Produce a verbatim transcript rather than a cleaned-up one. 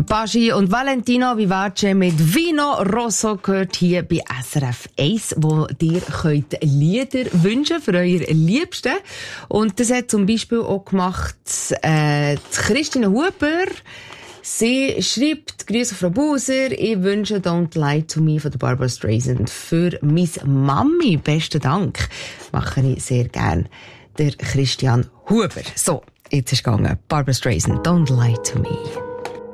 Baschi und Valentino Vivace mit Vino Rosso gehört hier bei S R F eins, wo ihr könnt Lieder wünschen für euer Liebsten. Und das hat zum Beispiel auch gemacht äh, Christine Huber. Sie schreibt, Grüße Frau Buser, ich wünsche Don't Lie to Me von der Barbara Streisand für meine Mami. Besten Dank. Mache ich sehr gern. Der Christian Huber. So, jetzt ist es gegangen. Barbara Streisand, Don't Lie to Me.